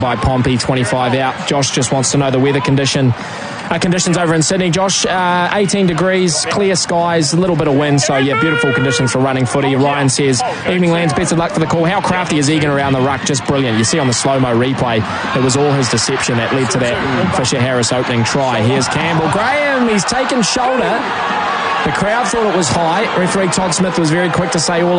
by Pompey, 25 out. Josh just wants to know the weather conditions over in Sydney. Josh, 18 degrees, clear skies, a little bit of wind, so yeah, beautiful conditions for running footy. Ryan says, evening lands, best of luck for the call. How crafty is Egan around the ruck? Just brilliant. You see on the slow-mo replay, it was all his deception that led to that Fisher-Harris opening try. Here's Campbell Graham, he's taken shoulder. The crowd thought it was high. Referee Todd Smith was very quick to say all